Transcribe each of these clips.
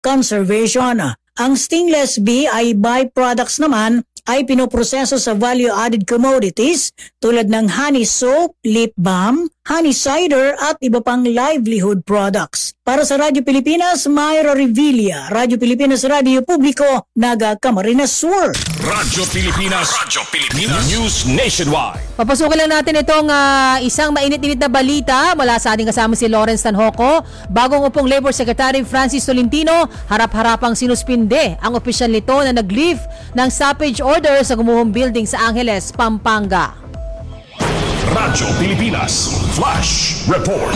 conservation. Ang stainless B ay byproducts naman ay pinoproseso sa value-added commodities tulad ng honey soap, lip balm, honey cider at iba pang livelihood products. Para sa Radyo Pilipinas, Myra Revilla, Radyo Pilipinas Radio Publiko, Naga Camarines Sur. Radyo Pilipinas News Nationwide. Papasukin lang natin itong isang mainit-init na balita mula sa ating kasama si Lawrence Tanhoco. Bagong upong Labor Secretary Francis Tolentino, harap-harapang sinuspinde ang opisyal nito na nag-lift ng stoppage order sa gumuhong building sa Angeles, Pampanga. Radyo Pilipinas Flash Report.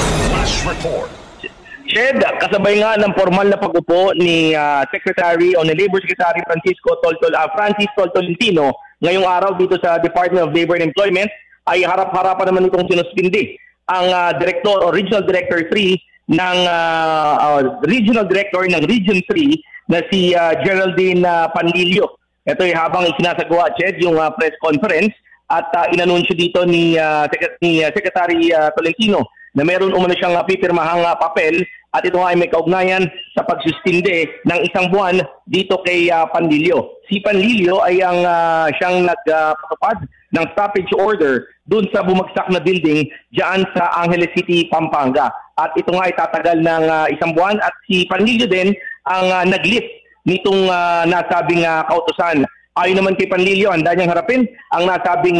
Shed, kasabay nga ng formal na pag-upo ni Labor Secretary Francis Tolentino ngayong araw dito sa Department of Labor and Employment, ay harap-harapan naman itong sinuspindi ang Regional Director ng Region 3 na si Geraldine Panlilio. Ito ay habang isinasagawa, Ched, yung press conference at inanunsyo dito ni Secretary Tolentino na meron umano siyang pipirmahang papel at ito ay may kaugnayan sa pagsustinde ng isang buwan dito kay Panlilio. Si Panlilio ay siyang nagpatupad ng stoppage order dun sa bumagsak na building diyan sa Angeles City, Pampanga. At ito nga ay tatagal ng isang buwan at si Panlilio din ang nag-lift nitong nasabing kautusan. Ayon naman kay Panlilio, handa niyang harapin ang nasabing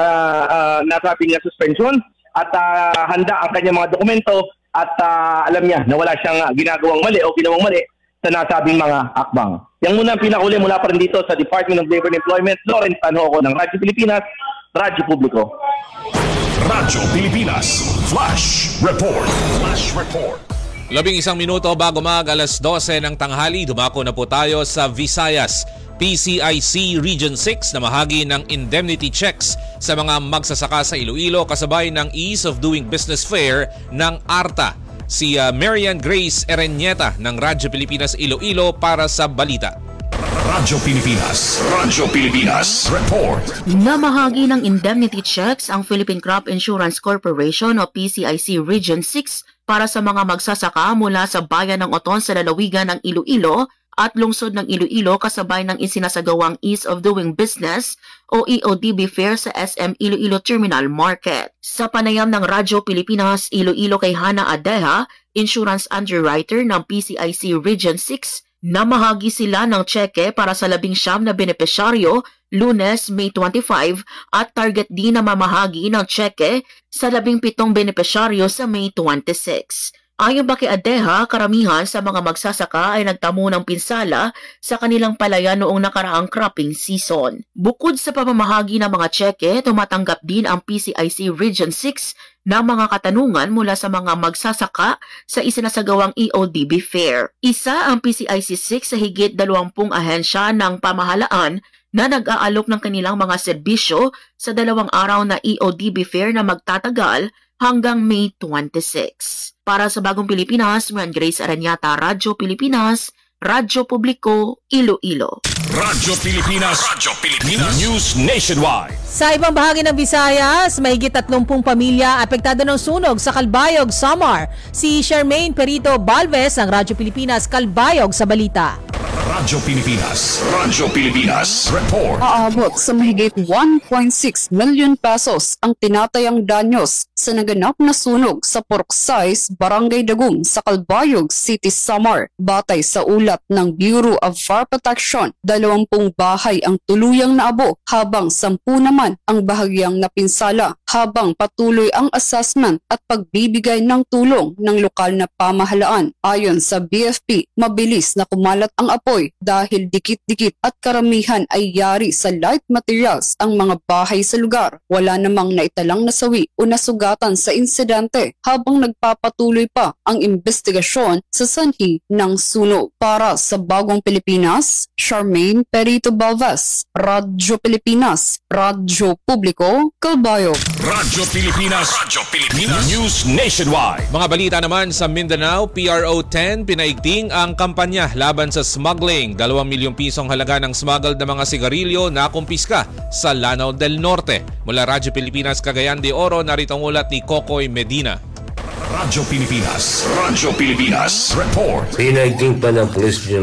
suspension at handa ang kanyang mga dokumento at alam niya na wala siyang ginagawang mali o ginawang mali sa nasabing mga akbang. Yan muna ang pinakuli mula pa rin dito sa Department of Labor and Employment. Lawrence Tanhoco ng Radyo Pilipinas, Radyo Publiko. Radyo Pilipinas Flash Report. 11 minuto bago alas 12 ng tanghali, dumako na po tayo sa Visayas. PCIC Region 6 na mahagi ng indemnity checks sa mga magsasaka sa Iloilo kasabay ng Ease of Doing Business Fair ng ARTA. Si Marian Grace Ereñeta ng Radyo Pilipinas Iloilo para sa balita. Radyo Pilipinas Report. Namahagi ng indemnity checks ang Philippine Crop Insurance Corporation o PCIC Region 6 para sa mga magsasaka mula sa bayan ng Oton sa lalawigan ng Iloilo at lungsod ng Iloilo kasabay ng isinasagawang Ease of Doing Business o EODB Fair sa SM Iloilo Terminal Market. Sa panayam ng Radyo Pilipinas Iloilo kay Hana Adeha, Insurance Underwriter ng PCIC Region 6, namahagi sila ng tseke para sa 19 na benepisyaryo Lunes, May 25 at target din na mamahagi ng tseke sa 17 benepisyaryo sa May 26. Ayon ba kay Adeha, karamihan sa mga magsasaka ay nagtamo ng pinsala sa kanilang palayan noong nakaraang cropping season. Bukod sa pamamahagi ng mga tseke, tumatanggap din ang PCIC Region 6 ng mga katanungan mula sa mga magsasaka sa isinasagawang EODB Fair. Isa ang PCIC 6 sa higit 20 ahensya ng pamahalaan na nag-aalok ng kanilang mga serbisyo sa 2 araw na EODB Fair na magtatagal hanggang May 26. Para sa Bagong Pilipinas, Marian Grace Ereñeta, Radyo Pilipinas, Radyo Publiko, Iloilo. Radyo Pilipinas News Nationwide. Sa ibang bahagi ng Visayas, mahigit 30 pamilya apektado ng sunog sa Calbayog, Samar. Si Charmaine Perito Balves ng Radyo Pilipinas, Calbayog sa balita. Radyo Pilipinas Report. Aabot sa mahigit 1.6 million pesos ang tinatayang danyos sa naganap na sunog sa Purksais, Barangay Dagum sa Calbayog City, Samar. Batay sa ulat ng Bureau of Fire Protection, 20 bahay ang tuluyang naabo habang 10 naman ang bahagyang napinsala habang patuloy ang assessment at pagbibigay ng tulong ng lokal na pamahalaan. Ayon sa BFP, mabilis na kumalat ang apoy dahil dikit-dikit at karamihan ay yari sa light materials ang mga bahay sa lugar. Wala namang naitalang nasawi o nasugatan sa insidente habang nagpapatuloy pa ang investigasyon sa sanhi ng sunog. Para sa Bagong Pilipinas, Charmaine Perito Balves, Radyo Pilipinas, Radyo Publiko, Calbayog. Radyo Pilipinas News Nationwide. Mga balita naman sa Mindanao, PRO 10 pinaigting ang kampanya laban sa smuggling. 2 milyong pisong halaga ng smuggled na mga sigarilyo na kumpiska sa Lanao del Norte. Mula Radyo Pilipinas Cagayan de Oro, narito ang ulat ni Kokoy Medina. Radyo Pilipinas Report. Pinaigting pa ng Police